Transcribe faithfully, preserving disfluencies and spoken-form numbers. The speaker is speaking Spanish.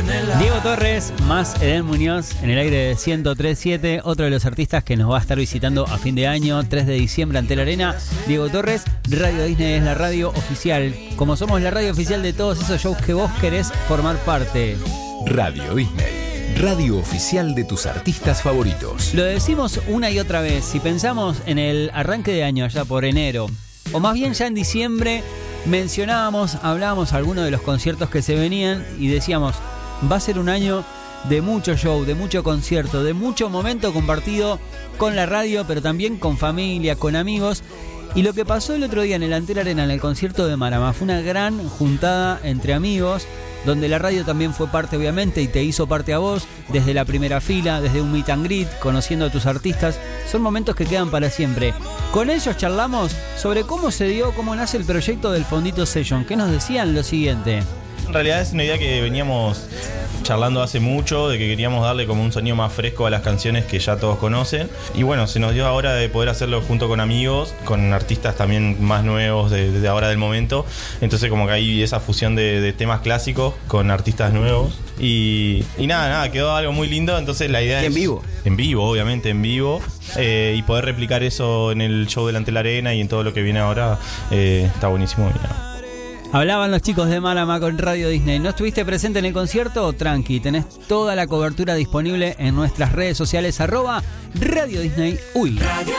Diego Torres más Eden Muñoz en el aire de ciento tres punto siete, otro de los artistas que nos va a estar visitando a fin de año, tres de diciembre ante la Arena. Diego Torres, Radio Disney es la radio oficial, como somos la radio oficial de todos esos shows que vos querés formar parte. Radio Disney, radio oficial de tus artistas favoritos. Lo decimos una y otra vez, si pensamos en el arranque de año allá por enero, o más bien ya en diciembre, mencionábamos, hablábamos algunos de los conciertos que se venían y decíamos, va a ser un año de mucho show, de mucho concierto, de mucho momento compartido con la radio, pero también con familia, con amigos. Y lo que pasó el otro día en el Antel Arena, en el concierto de Marama, fue una gran juntada entre amigos, donde la radio también fue parte, obviamente, y te hizo parte a vos, desde la primera fila, desde un meet and greet, conociendo a tus artistas. Son momentos que quedan para siempre. Con ellos charlamos sobre cómo se dio, cómo nace el proyecto del Fondito Session, que nos decían lo siguiente. En realidad es una idea que veníamos charlando hace mucho, de que queríamos darle como un sonido más fresco a las canciones que ya todos conocen. Y bueno, se nos dio ahora de poder hacerlo junto con amigos, con artistas también más nuevos de, de ahora del momento. Entonces como que hay esa fusión de, de temas clásicos con artistas nuevos. Y, y nada, nada, quedó algo muy lindo. Entonces la idea ¿Y es... en vivo? En vivo, obviamente, en vivo. Eh, y poder replicar eso en el show delante de la Arena y en todo lo que viene ahora, eh, está buenísimo. Mira. Hablaban los chicos de Marama con Radio Disney. ¿No estuviste presente en el concierto? Tranqui, tenés toda la cobertura disponible en nuestras redes sociales, arroba Radio Disney Uy.